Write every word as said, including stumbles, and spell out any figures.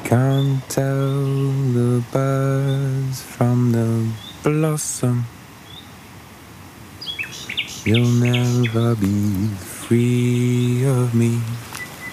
Can't tell the birds from the blossom. You'll never be free of me.